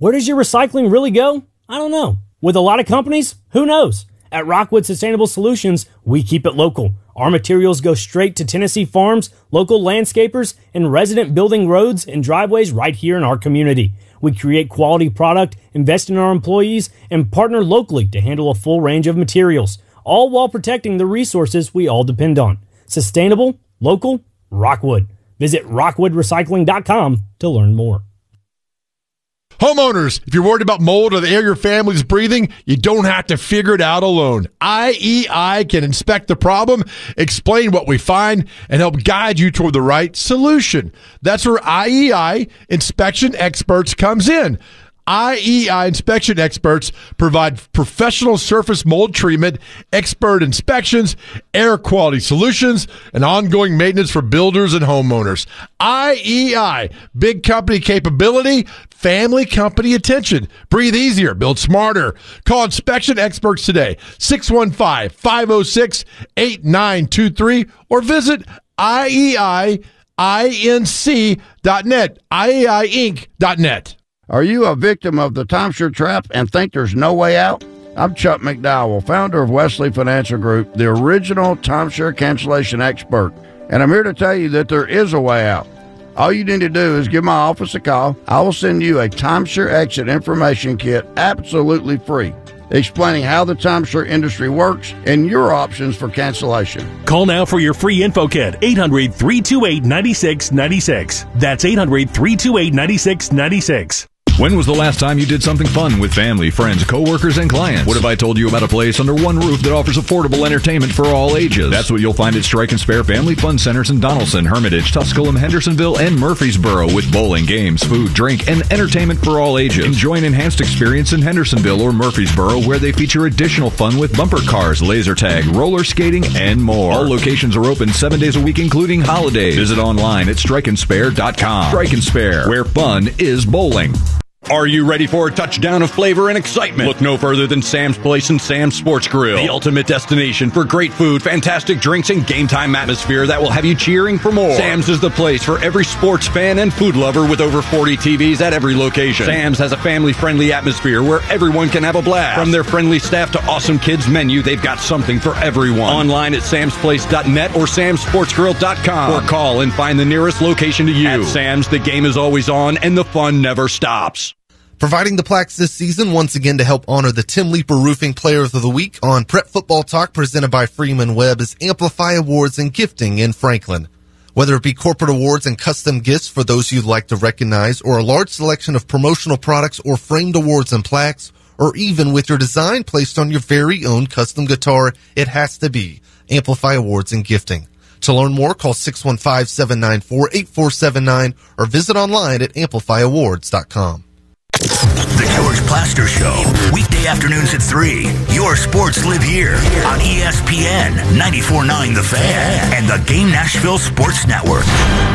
Where does your recycling really go? I don't know. With a lot of companies, who knows? At Rockwood Sustainable Solutions, we keep it local. Our materials go straight to Tennessee farms, local landscapers, and resident building roads and driveways right here in our community. We create quality product, invest in our employees, and partner locally to handle a full range of materials, all while protecting the resources we all depend on. Sustainable, local, Rockwood. Visit rockwoodrecycling.com to learn more. Homeowners, if you're worried about mold or the air your family's breathing, you don't have to figure it out alone. IEI can inspect the problem, explain what we find, and help guide you toward the right solution. That's where IEI Inspection Experts comes in. IEI Inspection Experts provide professional surface mold treatment, expert inspections, air quality solutions, and ongoing maintenance for builders and homeowners. IEI, big company capability, family company attention. Breathe easier, build smarter. Call Inspection Experts today, 615-506-8923, or visit IEIinc.net, IEIinc.net. Are you a victim of the timeshare trap and think there's no way out? I'm Chuck McDowell, founder of Wesley Financial Group, the original timeshare cancellation expert, and I'm here to tell you that there is a way out. All you need to do is give my office a call. I will send you a timeshare exit information kit absolutely free, explaining how the timeshare industry works and your options for cancellation. Call now for your free info kit, 800-328-9696. That's 800-328-9696. When was the last time you did something fun with family, friends, coworkers, and clients? What if I told you about a place under one roof that offers affordable entertainment for all ages? That's what you'll find at Strike and Spare Family Fun Centers in Donaldson, Hermitage, Tusculum, Hendersonville, and Murfreesboro, with bowling, games, food, drink, and entertainment for all ages. Enjoy an enhanced experience in Hendersonville or Murfreesboro, where they feature additional fun with bumper cars, laser tag, roller skating, and more. All locations are open 7 days a week, including holidays. Visit online at strikeandspare.com. Strike and Spare, where fun is bowling. Are you ready for a touchdown of flavor and excitement? Look no further than Sam's Place and Sam's Sports Grill, the ultimate destination for great food, fantastic drinks, and game time atmosphere that will have you cheering for more. Sam's is the place for every sports fan and food lover, with over 40 TVs at every location. Sam's has a family-friendly atmosphere where everyone can have a blast. From their friendly staff to awesome kids menu, they've got something for everyone. Online at samsplace.net or samsportsgrill.com, or call and find the nearest location to you. At Sam's, the game is always on and the fun never stops. Providing the plaques this season once again to help honor the Tim Leeper Roofing Player of the Week on Prep Football Talk, presented by Freeman Webb, is Amplify Awards and Gifting in Franklin. Whether it be corporate awards and custom gifts for those you'd like to recognize, or a large selection of promotional products or framed awards and plaques, or even with your design placed on your very own custom guitar, it has to be Amplify Awards and Gifting. To learn more, call 615-794-8479 or visit online at amplifyawards.com. The George Plaster Show, weekday afternoons at 3. Your sports live here on ESPN 94.9 The Fan and the Game Nashville Sports Network.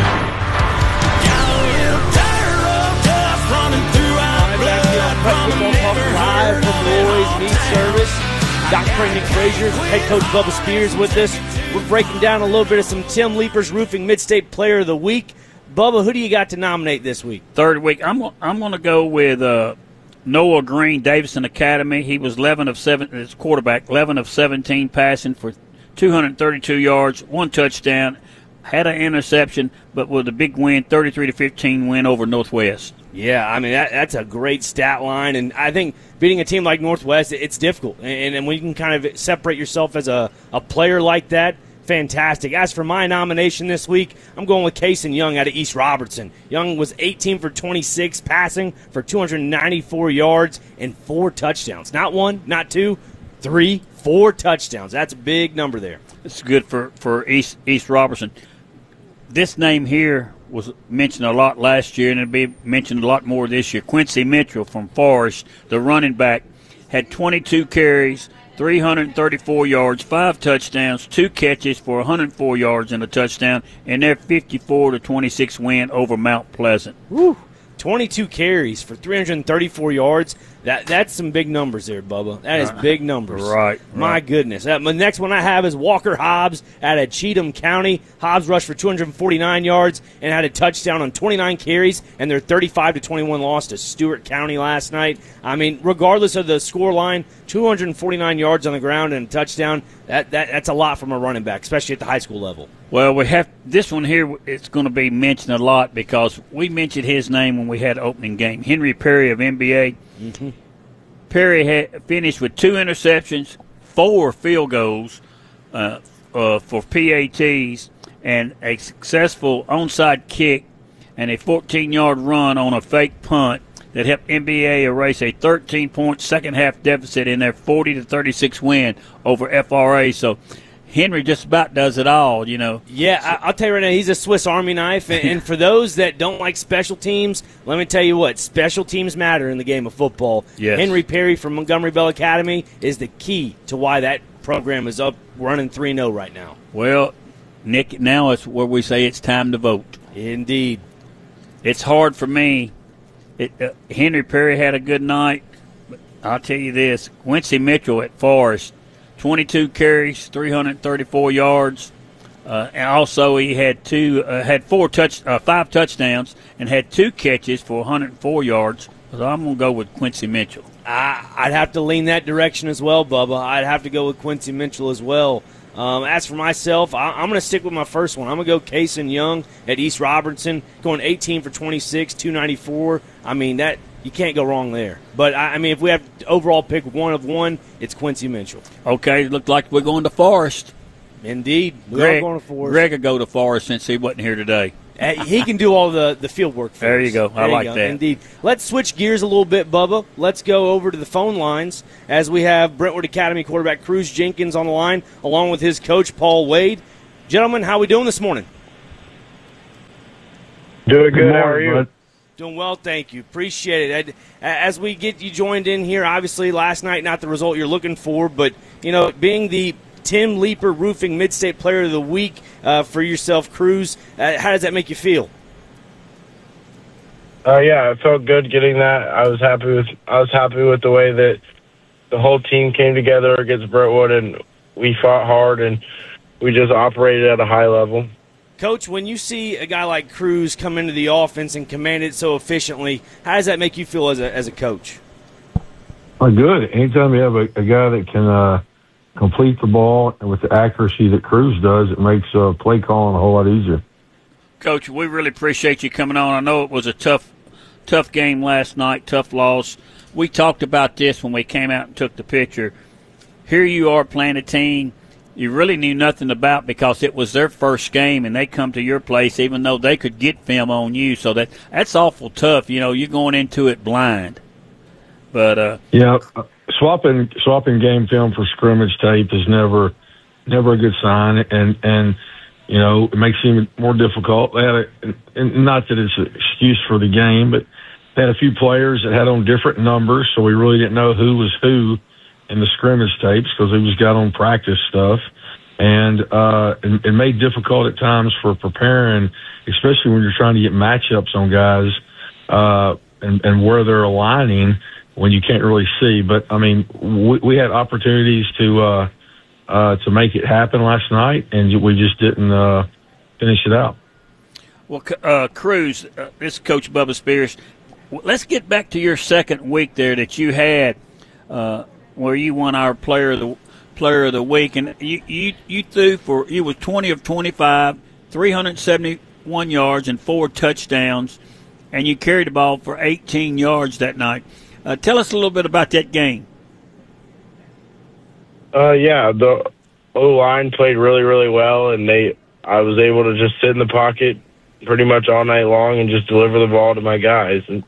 Live from Lloyd's Meat Service. Dr. Nick Frazier, head coach Bubba Spears with us. We're breaking down a little bit of some Tim Leeper's Roofing Mid-State Player of the Week. Bubba, who do you got to nominate this week? Third week, I'm going to go with Noah Green, Davidson Academy. He was 11 of 7 as quarterback, 11 of 17 passing for 232 yards, 1 touchdown, had an interception, but with a big win, 33-15 win over Northwest. Yeah, I mean, that's a great stat line, and I think beating a team like Northwest, it's difficult. And when you can kind of separate yourself as a player like that, fantastic. As for my nomination this week, I'm going with Kason Young out of East Robertson. Young was 18 for 26 passing for 294 yards and 4 touchdowns. Not 1, not 2, 3, 4 touchdowns. That's a big number there. It's good for East Robertson. This name here was mentioned a lot last year, and it'll be mentioned a lot more this year. Quincy Mitchell from Forest, the running back, had 22 carries, 334 yards, 5 touchdowns, 2 catches for 104 yards and a touchdown, and their 54-26 win over Mount Pleasant. Woo. 22 carries for 334 yards. That's some big numbers there, Bubba. That is big numbers. Right. My goodness. The next one I have is Walker Hobbs out of Cheatham County. Hobbs rushed for 249 yards and had a touchdown on 29 carries, and their 35-21 loss to Stewart County last night. I mean, regardless of the score line, 249 yards on the ground and a touchdown, that's a lot from a running back, especially at the high school level. Well, we have this one here. It's going to be mentioned a lot because we mentioned his name when we had opening game. Henry Perry of NBA. Mm-hmm. Perry had finished with 2 interceptions, 4 field goals for PATs, and a successful onside kick and a 14-yard run on a fake punt that helped NBA erase a 13-point second-half deficit in their 40-36 win over FRA. So Henry just about does it all, Yeah, I'll tell you right now, he's a Swiss Army knife. And for those that don't like special teams, let me tell you what, special teams matter in the game of football. Yes. Henry Perry from Montgomery Bell Academy is the key to why that program is up running 3-0 right now. Well, Nick, now it's where we say it's time to vote. Indeed. It's hard for me. Henry Perry had a good night. But I'll tell you this, Quincy Mitchell at Forest, 22 carries, 334 yards. And also he had 5 touchdowns and had 2 catches for 104 yards. So I'm going to go with Quincy Mitchell. I'd have to lean that direction as well, Bubba. I'd have to go with Quincy Mitchell as well. As for myself, I'm going to stick with my first one. I'm going to go Kason Young at East Robertson, going 18 for 26, 294. I mean, that you can't go wrong there. But, I mean, if we have to overall pick one of one, it's Quincy Mitchell. Okay, it looked like we're going to Forest. Indeed. We're going to Forest. Greg will go to Forest since he wasn't here today. He can do all the field work for us. There you go. I like that. Indeed. Let's switch gears a little bit, Bubba. Let's go over to the phone lines as we have Brentwood Academy quarterback Cruz Jenkins on the line, along with his coach Paul Wade. Gentlemen, how are we doing this morning? Doing good. How are you? Doing well, thank you. Appreciate it. As we get you joined in here, obviously last night not the result you're looking for, but being the Tim Leeper Roofing Mid-State Player of the Week for yourself, Cruz, how does that make you feel? Yeah, it felt good getting that. I was happy with the way that the whole team came together against Brentwood, and we fought hard and we just operated at a high level. Coach, when you see a guy like Cruz come into the offense and command it so efficiently, how does that make you feel as a coach? Well, good. Anytime you have a guy that can complete the ball and with the accuracy that Cruz does, it makes play calling a whole lot easier. Coach, we really appreciate you coming on. I know it was a tough game last night, tough loss. We talked about this when we came out and took the picture. Here you are playing a team you really knew nothing about because it was their first game, and they come to your place even though they could get film on you. So that's awful tough. You're going into it blind. But yeah, swapping game film for scrimmage tape is never a good sign, and it makes it even more difficult. They had and not that it's an excuse for the game, but they had a few players that had on different numbers, so we really didn't know who was who in the scrimmage tapes because it was got on practice stuff, and it made difficult at times for preparing, especially when you're trying to get matchups on guys and where they're aligning when you can't really see. But I mean, we had opportunities to make it happen last night, and we just didn't finish it out. Well, Cruz, this is Coach Bubba Spears. Let's get back to your second week there that you had. Where you won our player of the week, and you threw you was 20 of 25, 371 yards and 4 touchdowns, and you carried the ball for 18 yards that night. Tell us a little bit about that game. Yeah, the O-line played really, really well, and I was able to just sit in the pocket pretty much all night long and just deliver the ball to my guys. And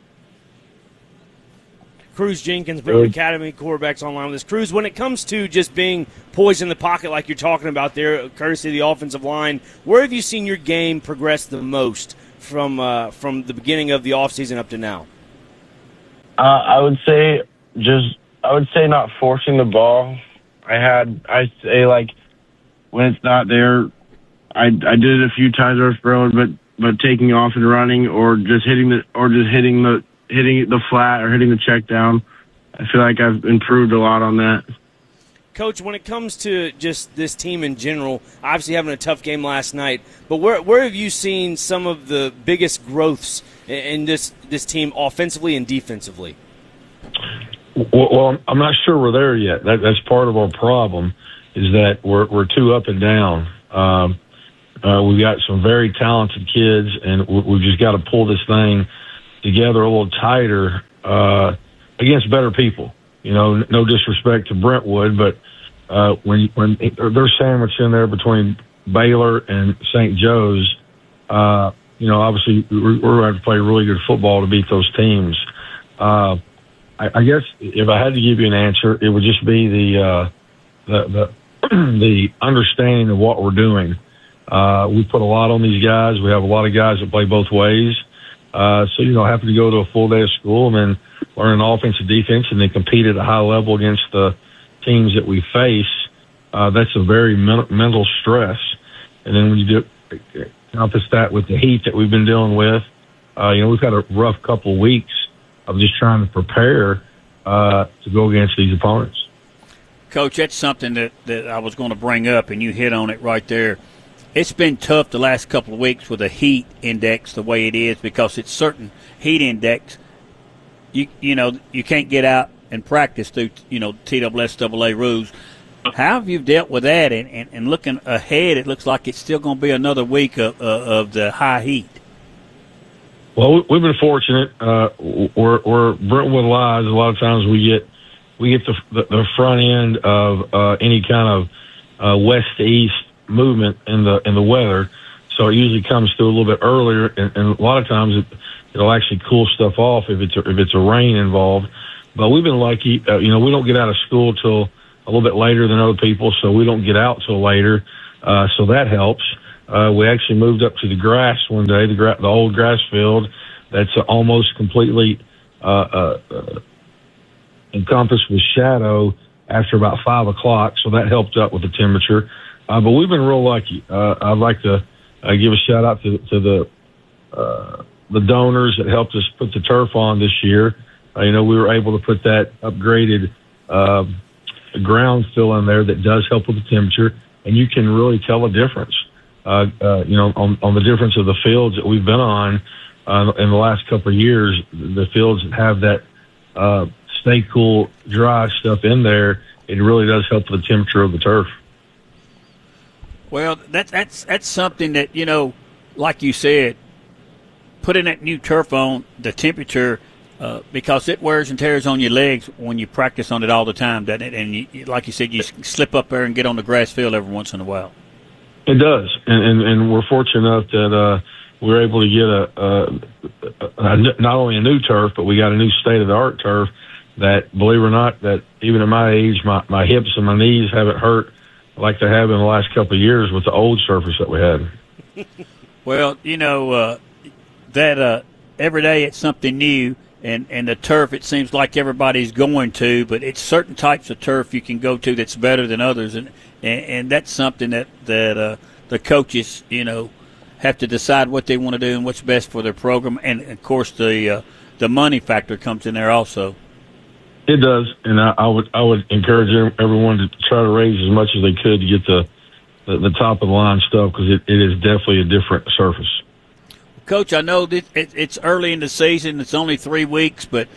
Cruz Jenkins, Brentwood Academy quarterbacks online with us. Cruz, when it comes to just being poised in the pocket like you're talking about there, courtesy of the offensive line, where have you seen your game progress the most from the beginning of the offseason up to now? I would say not forcing the ball. I say like when it's not there, I did it a few times where I was throwing, but but taking off and running, or just hitting the flat or hitting the check down. I feel like I've improved a lot on that. Coach, when it comes to just this team in general, obviously having a tough game last night, but where have you seen some of the biggest growths in this team offensively and defensively? Well, I'm not sure we're there yet. That's part of our problem, is that we're too up and down. We've got some very talented kids, and we've just got to pull this thing together a little tighter against better people. You know, no disrespect to Brentwood, but when they're sandwiched in there between Baylor and St. Joe's, obviously we're going to have to play really good football to beat those teams. I guess if I had to give you an answer, it would just be the understanding of what we're doing. We put a lot on these guys. We have a lot of guys that play both ways. So, having to go to a full day of school and then learn an offense and defense and then compete at a high level against the teams that we face, that's a very mental stress. And then when you compass that with the heat that we've been dealing with, we've had a rough couple of weeks of just trying to prepare to go against these opponents. Coach, that's something that I was going to bring up, and you hit on it right there. It's been tough the last couple of weeks with the heat index the way it is, because it's certain heat index. You can't get out and practice through TSSAA rules. How have you dealt with that? And looking ahead, it looks like it's still going to be another week of the high heat. Well, we've been fortunate. Where Brentwood lies, a lot of times we get the front end of any kind of west to east movement in the weather, so it usually comes through a little bit earlier, and a lot of times it'll actually cool stuff off if it's a rain involved. But we've been lucky. We don't get out of school till a little bit later than other people, so we don't get out till later. So that helps. We actually moved up to the grass one day, the old grass field that's almost completely encompassed with shadow after about 5 o'clock, so that helped up with the temperature. But we've been real lucky. I'd like to give a shout out to the donors that helped us put the turf on this year. We were able to put that upgraded ground fill in there that does help with the temperature, and you can really tell a difference. On the difference of the fields that we've been on in the last couple of years, the fields that have that stay cool, dry stuff in there, it really does help with the temperature of the turf. Well, that's something that, like you said, putting that new turf on, the temperature, because it wears and tears on your legs when you practice on it all the time, doesn't it? And like you said, you slip up there and get on the grass field every once in a while. It does, and we're fortunate enough that we're able to get not only a new turf, but we got a new state-of-the-art turf that, believe it or not, that even at my age, my hips and my knees haven't hurt like they have in the last couple of years with the old surface that we had. Well, that every day it's something new, and the turf, it seems like everybody's going to, but it's certain types of turf you can go to that's better than others, and that's something that the coaches, have to decide what they want to do and what's best for their program, and of course the money factor comes in there also. It does, and I would encourage everyone to try to raise as much as they could to get the top of the line stuff, because it is definitely a different surface. Coach, I know that it's early in the season; it's only 3 weeks, but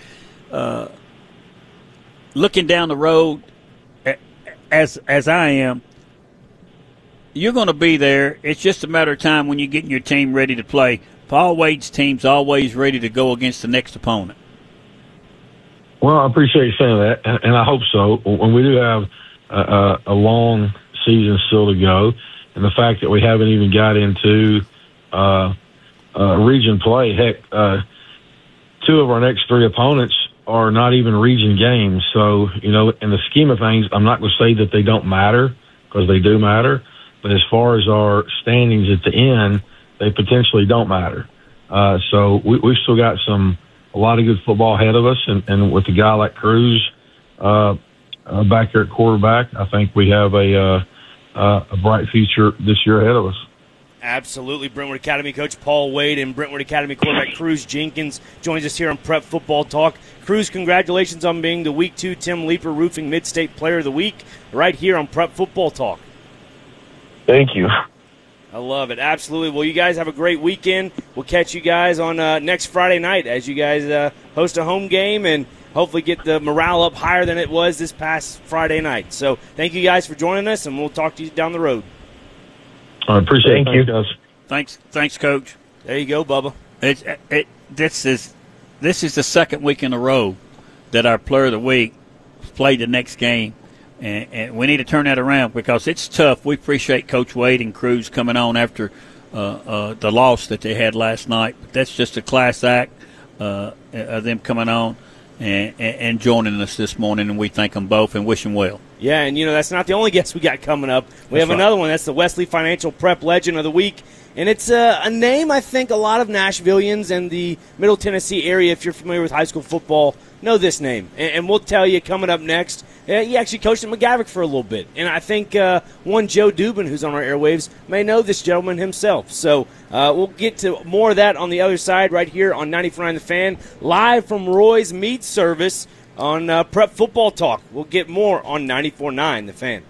looking down the road, as I am, you're going to be there. It's just a matter of time when you're getting your team ready to play. Paul Wade's team's always ready to go against the next opponent. Well, I appreciate you saying that, and I hope so. When we do have a long season still to go, and the fact that we haven't even got into region play, heck, 2 of our next 3 opponents are not even region games. So, in the scheme of things, I'm not going to say that they don't matter, because they do matter. But as far as our standings at the end, they potentially don't matter. So we've still got a lot of good football ahead of us, and with a guy like Cruz back there at quarterback, I think we have a bright future this year ahead of us. Absolutely. Brentwood Academy coach Paul Wade and Brentwood Academy quarterback Cruz Jenkins joins us here on Prep Football Talk. Cruz, congratulations on being the Week 2 Tim Leeper Roofing Mid-State Player of the Week right here on Prep Football Talk. Thank you. I love it. Absolutely. Well, you guys have a great weekend. We'll catch you guys on next Friday night as you guys host a home game and hopefully get the morale up higher than it was this past Friday night. So thank you guys for joining us, and we'll talk to you down the road. I appreciate it. Thanks, guys. Thanks, Coach. There you go, Bubba. This is the second week in a row that our Player of the Week played the next game, and we need to turn that around because it's tough. We appreciate Coach Wade and Cruz coming on after the loss that they had last night. But that's just a class act of them coming on and joining us this morning, and we thank them both and wish them well. Yeah, and, that's not the only guest we got coming up. We have another one. That's the Wesley Financial Prep Legend of the Week. And it's a name I think a lot of Nashvillians and the Middle Tennessee area, if you're familiar with high school football, know this name. And we'll tell you coming up next, he actually coached at McGavick for a little bit. And I think one Joe Dubin, who's on our airwaves, may know this gentleman himself. So we'll get to more of that on the other side right here on 94.9 The Fan, live from Roy's Meat Service on Prep Football Talk. We'll get more on 94.9 The Fan.